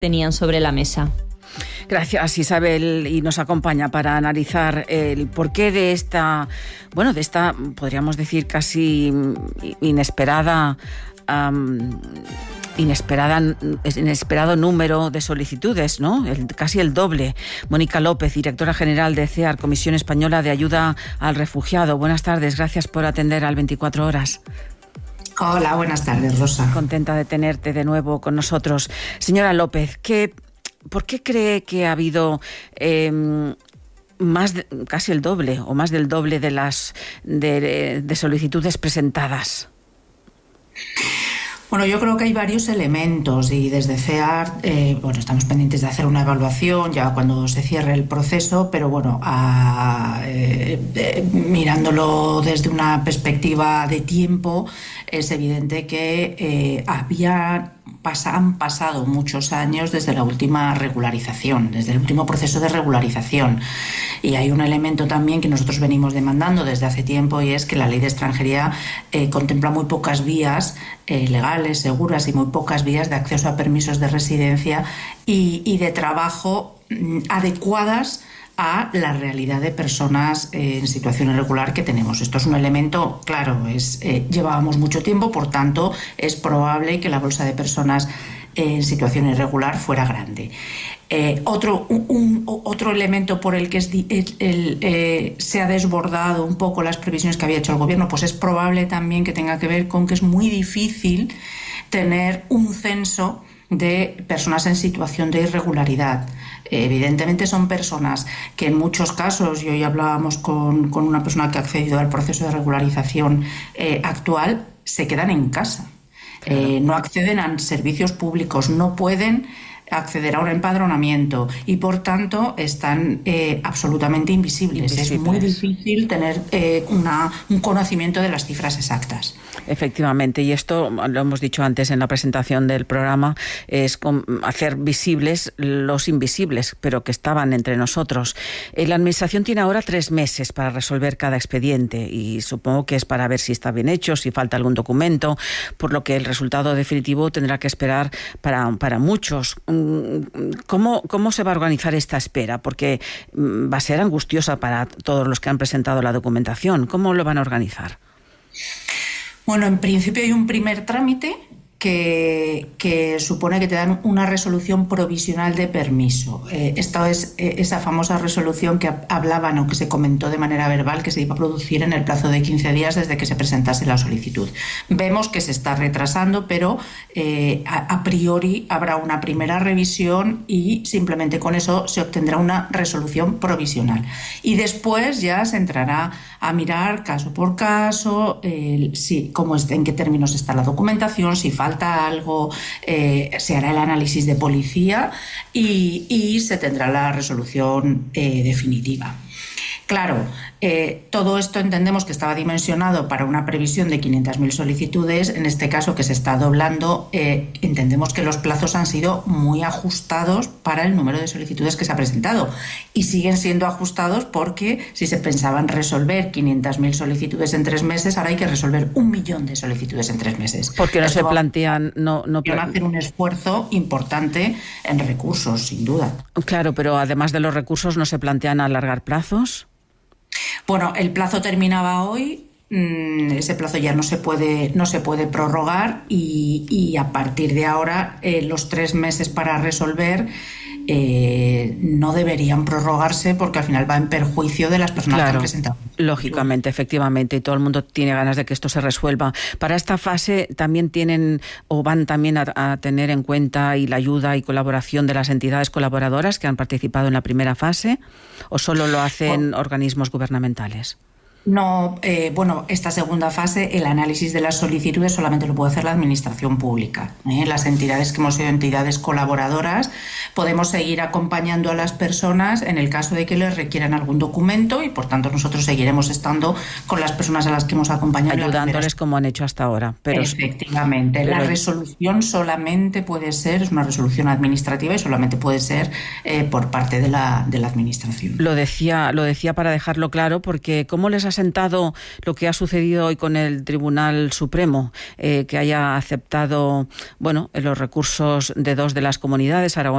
tenían sobre la mesa. Gracias, Isabel, y nos acompaña para analizar el porqué de esta, podríamos decir, casi inesperado número de solicitudes, ¿no? Casi el doble. Mónica López, directora general de CEAR, Comisión Española de Ayuda al Refugiado. Buenas tardes, gracias por atender al 24 Horas. Hola, buenas tardes, Rosa. Contenta de tenerte de nuevo con nosotros. Señora López, ¿por qué cree que ha habido casi el doble o más del doble de solicitudes presentadas? Bueno, yo creo que hay varios elementos y desde CEAR, estamos pendientes de hacer una evaluación ya cuando se cierre el proceso, pero mirándolo desde una perspectiva de tiempo, es evidente que han pasado muchos años desde la última regularización, desde el último proceso de regularización. Y hay un elemento también que nosotros venimos demandando desde hace tiempo, y es que la ley de extranjería contempla muy pocas vías legales, seguras, y muy pocas vías de acceso a permisos de residencia y de trabajo adecuadas a la realidad de personas en situación irregular que tenemos. Esto es un elemento claro, llevábamos mucho tiempo, por tanto es probable que la bolsa de personas en situación irregular fuera grande. Otro elemento por el que se ha desbordado un poco las previsiones que había hecho el gobierno, pues es probable también que tenga que ver con que es muy difícil tener un censo de personas en situación de irregularidad. Evidentemente son personas que en muchos casos, y hoy hablábamos con una persona que ha accedido al proceso de regularización actual, se quedan en casa. No acceden a servicios públicos, no pueden acceder a un empadronamiento y por tanto están absolutamente invisibles. Es muy difícil tener un conocimiento de las cifras exactas. Efectivamente, y esto lo hemos dicho antes en la presentación del programa, es hacer visibles los invisibles, pero que estaban entre nosotros. La Administración tiene ahora 3 meses para resolver cada expediente y supongo que es para ver si está bien hecho, si falta algún documento, por lo que el resultado definitivo tendrá que esperar para muchos. ¿Cómo se va a organizar esta espera? Porque va a ser angustiosa para todos los que han presentado la documentación. ¿Cómo lo van a organizar? Bueno, en principio hay un primer trámite que supone que te dan una resolución provisional de permiso. Esta es esa famosa resolución que hablaban o que se comentó de manera verbal que se iba a producir en el plazo de 15 días desde que se presentase la solicitud. Vemos que se está retrasando, pero a priori habrá una primera revisión y simplemente con eso se obtendrá una resolución provisional. Y después ya se entrará a mirar caso por caso, en qué términos está la documentación, si falta algo, se hará el análisis de policía y se tendrá la resolución definitiva. Claro, todo esto entendemos que estaba dimensionado para una previsión de 500.000 solicitudes. En este caso, que se está doblando, entendemos que los plazos han sido muy ajustados para el número de solicitudes que se ha presentado. Y siguen siendo ajustados porque si se pensaban resolver 500.000 solicitudes en 3 meses, ahora hay que resolver 1 millón de solicitudes en 3 meses. Porque no se plantean... Van a hacer un esfuerzo importante en recursos, sin duda. Claro, pero además de los recursos, ¿no se plantean alargar plazos? Bueno, el plazo terminaba hoy, ese plazo ya no se puede prorrogar y a partir de ahora los 3 meses para resolver no deberían prorrogarse porque al final va en perjuicio de las personas que han presentado. Lógicamente, efectivamente, y todo el mundo tiene ganas de que esto se resuelva. Para esta fase también van también a tener en cuenta y la ayuda y colaboración de las entidades colaboradoras que han participado en la primera fase, ¿o solo lo hacen organismos gubernamentales? No, esta segunda fase, el análisis de las solicitudes solamente lo puede hacer la administración pública. Las entidades que hemos sido entidades colaboradoras podemos seguir acompañando a las personas en el caso de que les requieran algún documento y por tanto nosotros seguiremos estando con las personas a las que hemos acompañado. Ayudándoles como han hecho hasta ahora. Efectivamente, la resolución solamente puede ser, es una resolución administrativa y solamente puede ser por parte de la administración. Lo decía para dejarlo claro porque ¿cómo les ha ha sentado lo que ha sucedido hoy con el Tribunal Supremo, que haya aceptado, bueno, los recursos de 2 de las comunidades, Aragón